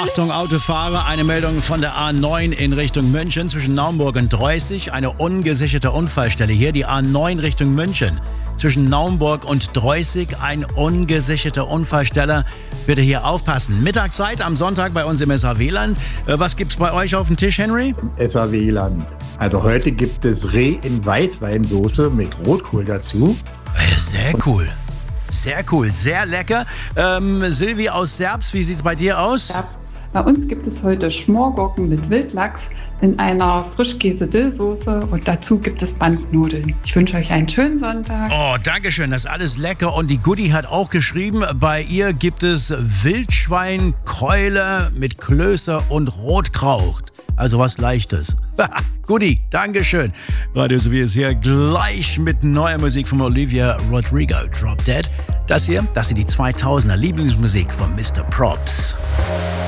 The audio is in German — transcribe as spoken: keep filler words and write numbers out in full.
Achtung Autofahrer, eine Meldung von der A neun in Richtung München zwischen Naumburg und Droyßig. Eine ungesicherte Unfallstelle hier, die A neun Richtung München. Zwischen Naumburg und Droyßig, ein ungesicherter Unfallstelle. Bitte hier aufpassen. Mittagszeit am Sonntag bei uns im S A W-Land. Was gibt's bei euch auf dem Tisch, Henry? S A W-Land. Also heute gibt es Reh in Weißweinsoße mit Rotkohl dazu. Sehr cool. Sehr cool, sehr lecker. Ähm, Silvi aus Serbs, wie sieht's bei dir aus? Serbs. Bei uns gibt es heute Schmorgurken mit Wildlachs in einer Frischkäse-Dillsoße und dazu gibt es Bandnudeln. Ich wünsche euch einen schönen Sonntag. Oh, danke schön, das ist alles lecker. Und die Goodie hat auch geschrieben, bei ihr gibt es Wildschweinkeule mit Klöße und Rotkraut. Also was Leichtes. Goodie, Dankeschön. Radio Sowie ist hier gleich mit neuer Musik von Olivia Rodrigo. Drop Dead. Das hier, das ist die zweitausender Lieblingsmusik von Mister Props.